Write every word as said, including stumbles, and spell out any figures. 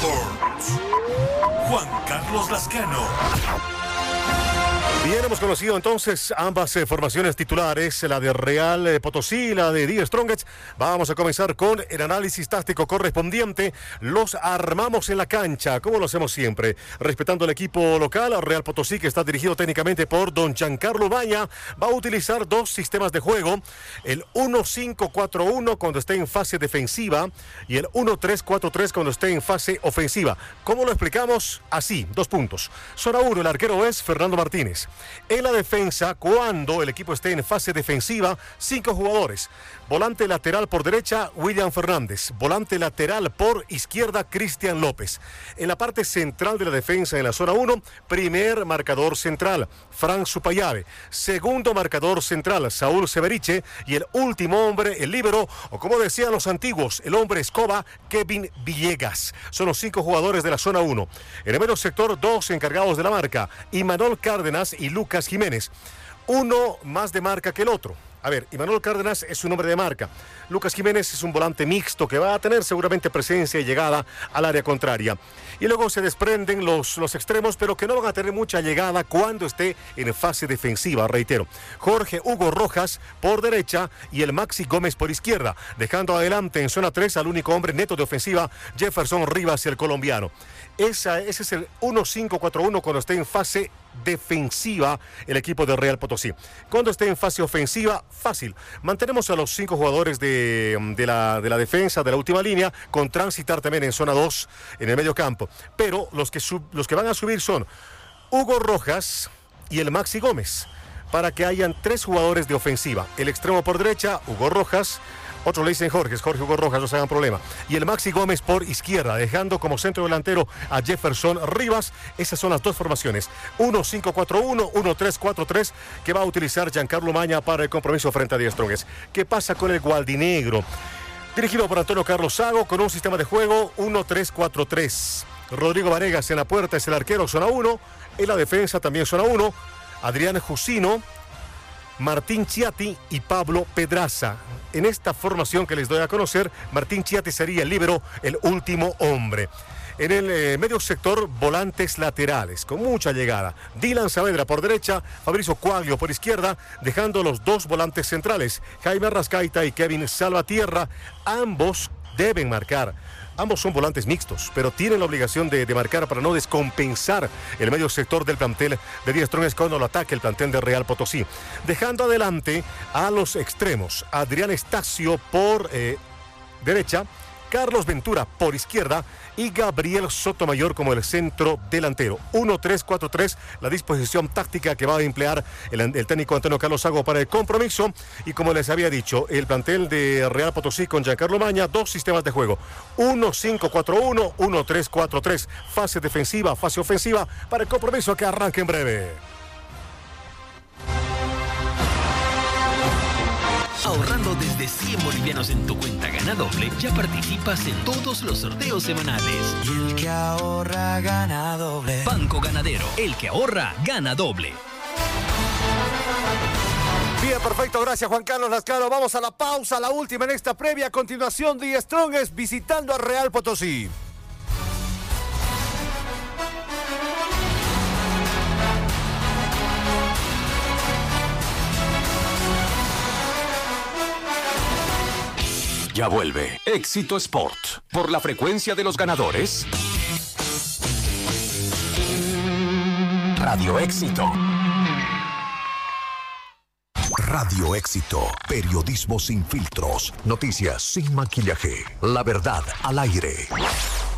Sports. Juan Carlos Lascano. Bien, hemos conocido entonces ambas eh, formaciones titulares, la de Real eh, Potosí y la de The Strongest. Vamos a comenzar con el análisis táctico correspondiente. Los armamos en la cancha, como lo hacemos siempre, respetando el equipo local. Real Potosí, que está dirigido técnicamente por don Giancarlo Baña, va a utilizar dos sistemas de juego, el uno cinco cuatro uno cuando esté en fase defensiva y el uno tres cuatro tres cuando esté en fase ofensiva. ¿Cómo lo explicamos? Así, dos puntos. Zona uno, el arquero es Fernando Martínez. En la defensa, cuando el equipo esté en fase defensiva, cinco jugadores. Volante lateral por derecha, William Fernández. Volante lateral por izquierda, Cristian López. En la parte central de la defensa, en la zona uno, primer marcador central, Frank Supayave. Segundo marcador central, Saúl Severiche. Y el último hombre, el líbero, o como decían los antiguos, el hombre escoba, Kevin Villegas. Son los cinco jugadores de la zona uno. En el medio sector, dos encargados de la marca, Imanol Cárdenas y Lucas Jiménez. Uno más de marca que el otro. A ver, Imanol Cárdenas es un hombre de marca. Lucas Jiménez es un volante mixto que va a tener seguramente presencia y llegada al área contraria. Y luego se desprenden los, los extremos, pero que no van a tener mucha llegada cuando esté en fase defensiva, reitero. Jorge Hugo Rojas por derecha y el Maxi Gómez por izquierda, dejando adelante en zona tres al único hombre neto de ofensiva, Jefferson Rivas, el colombiano. Esa, ese es el uno cinco cuatro uno cuando esté en fase defensiva el equipo de Real Potosí. Cuando esté en fase ofensiva, fácil. Mantenemos a los cinco jugadores de, de, la, de la defensa, de la última línea, con transitar también en zona dos, en el medio campo. Pero los que, sub, los que van a subir son Hugo Rojas y el Maxi Gómez, para que hayan tres jugadores de ofensiva. El extremo por derecha, Hugo Rojas. Otros le dicen Jorge, es Jorge Hugo Rojas, no se hagan problema. Y el Maxi Gómez por izquierda, dejando como centro delantero a Jefferson Rivas. Esas son las dos formaciones. uno cinco cuatro uno, uno tres cuatro tres, que va a utilizar Giancarlo Baña para el compromiso frente a The Strongest. ¿Qué pasa con el Gualdinegro? Dirigido por Antonio Carlos Sago, con un sistema de juego uno tres cuatro tres. Rodrigo Vanegas en la puerta es el arquero, zona uno. En la defensa también zona uno. Adrián Jusino, Martín Chiatti y Pablo Pedraza. En esta formación que les doy a conocer, Martín Chiatti sería el líbero, el último hombre. En el eh, medio sector, volantes laterales, con mucha llegada. Dylan Saavedra por derecha, Fabricio Coaglio por izquierda, dejando los dos volantes centrales, Jaime Arrascaita y Kevin Salvatierra. Ambos deben marcar. Ambos son volantes mixtos, pero tienen la obligación de, de marcar para no descompensar el medio sector del plantel de The Strongest cuando lo ataque el plantel de Real Potosí. Dejando adelante a los extremos, Adrián Estacio por eh, derecha, Carlos Ventura por izquierda y Gabriel Sotomayor como el centro delantero. uno tres cuatro tres, la disposición táctica que va a emplear el, el técnico Antonio Carlos Sago para el compromiso. Y como les había dicho, el plantel de Real Potosí con Giancarlo Baña, dos sistemas de juego. uno cinco cuatro uno, uno tres cuatro tres. Fase defensiva, fase ofensiva para el compromiso que arranque en breve. Ahorrando desde cien bolivianos en tu cuenta Gana Doble, ya participas en todos los sorteos semanales. Y el que ahorra gana doble. Banco Ganadero, el que ahorra gana doble. Bien, perfecto, gracias Juan Carlos Lascano. Vamos a la pausa, la última en esta previa. A continuación, The Strongest visitando a Real Potosí. Ya vuelve Éxito Sport por la frecuencia de los ganadores. Radio Éxito. Radio Éxito, periodismo sin filtros, noticias sin maquillaje, la verdad al aire.